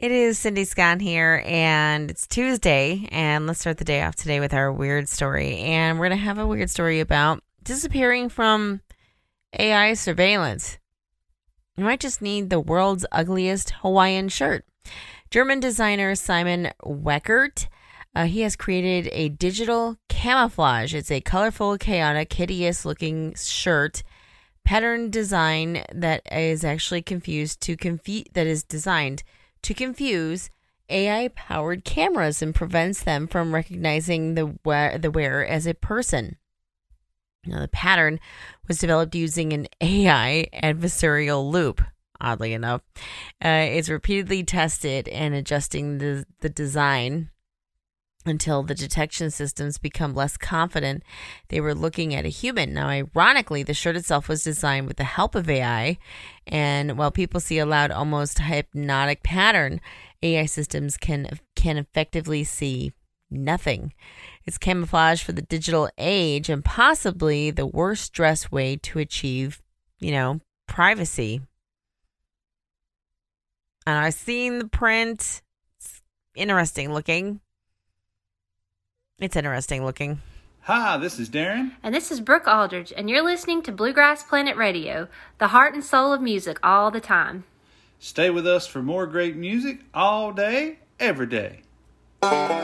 It is Cindy Scott here, and it's Tuesday, and let's start the day off today with our weird story. And we're going to have a weird story about disappearing from AI surveillance. You might just need the world's ugliest Hawaiian shirt. German designer Simon Weckert, he has created a digital camouflage. It's a colorful, chaotic, hideous-looking shirt pattern design that is actually designed to confuse AI-powered cameras and prevents them from recognizing the wearer as a person. Now, the pattern was developed using an AI adversarial loop, oddly enough. It's repeatedly tested and adjusting the design until the detection systems become less confident they were looking at a human. Now, ironically, the shirt itself was designed with the help of AI, and while people see a loud, almost hypnotic pattern, AI systems can effectively see nothing. It's camouflage for the digital age and possibly the worst dress way to achieve, privacy. And I've seen the print. It's interesting looking. Hi, this is Darren. And this is Brooke Aldridge, and you're listening to Bluegrass Planet Radio, the heart and soul of music all the time. Stay with us for more great music all day, every day.